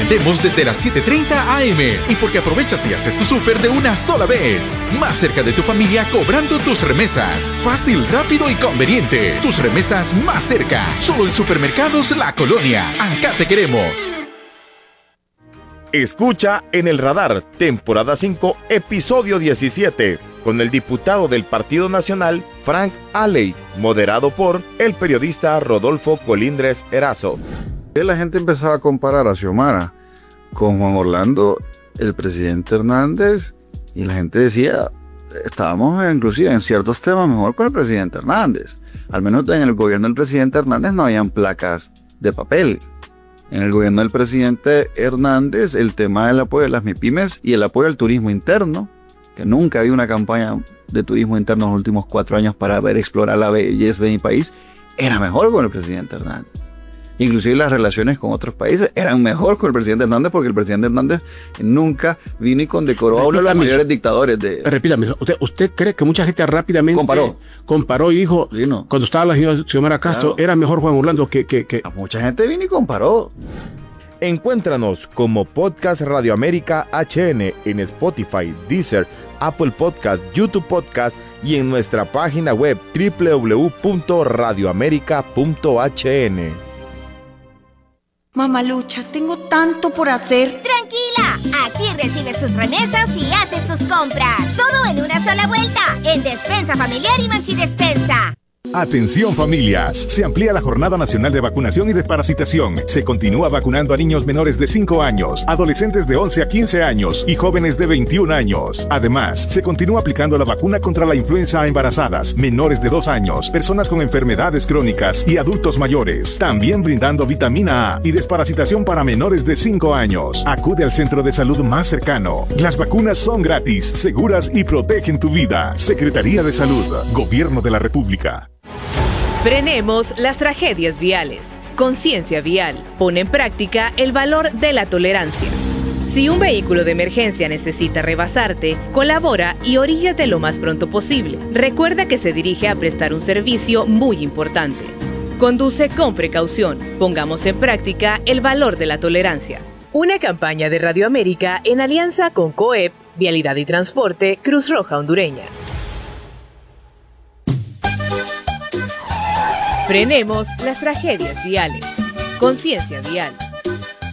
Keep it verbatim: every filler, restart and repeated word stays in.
atendemos desde las siete treinta a eme y porque aprovechas y haces tu súper de una sola vez. Más cerca de tu familia cobrando tus remesas. Fácil, rápido y conveniente. Tus remesas más cerca. Solo en Supermercados La Colonia. Acá te queremos. Escucha En el Radar, temporada cinco, episodio diecisiete, con el diputado del Partido Nacional, Frank Aley, moderado por el periodista Rodolfo Colindres Erazo. La gente empezaba a comparar a Xiomara con Juan Orlando, el presidente Hernández, y la gente decía, estábamos inclusive en ciertos temas mejor con el presidente Hernández. Al menos en el gobierno del presidente Hernández no habían placas de papel. En el gobierno del presidente Hernández, el tema del apoyo de las MIPYMES y el apoyo al turismo interno, que nunca había una campaña de turismo interno en los últimos cuatro años para ver explorar la belleza de mi país, era mejor con el presidente Hernández. Inclusive las relaciones con otros países eran mejor con el presidente Hernández, porque el presidente Hernández nunca vino y condecoró a uno de los mayores dictadores de... Repítame, ¿usted, usted cree que mucha gente rápidamente comparó, comparó y dijo, sí, no. cuando estaba la señora Xiomara Castro, claro, era mejor Juan Orlando que... que, que... Mucha gente vino y comparó. Encuéntranos como Podcast Radio América H N en Spotify, Deezer, Apple Podcast, YouTube Podcast y en nuestra página web doble u doble u doble u punto radio américa punto h n. Mamalucha, tengo tanto por hacer. ¡Tranquila! Aquí recibe sus remesas y hace sus compras. Todo en una sola vuelta. En Despensa Familiar y Maxi Despensa. Atención familias, se amplía la Jornada Nacional de Vacunación y Desparasitación. Se continúa vacunando a niños menores de cinco años, adolescentes de once a quince años y jóvenes de veintiún años. Además, se continúa aplicando la vacuna contra la influenza a embarazadas, menores de dos años, personas con enfermedades crónicas y adultos mayores. También brindando vitamina A y desparasitación para menores de cinco años. Acude al centro de salud más cercano. Las vacunas son gratis, seguras y protegen tu vida. Secretaría de Salud, Gobierno de la República. Frenemos las tragedias viales. Conciencia Vial. Pone en práctica el valor de la tolerancia. Si un vehículo de emergencia necesita rebasarte, colabora y oríllate lo más pronto posible. Recuerda que se dirige a prestar un servicio muy importante. Conduce con precaución. Pongamos en práctica el valor de la tolerancia. Una campaña de Radio América en alianza con COEP, Vialidad y Transporte, Cruz Roja Hondureña. Frenemos las tragedias viales. Conciencia Vial.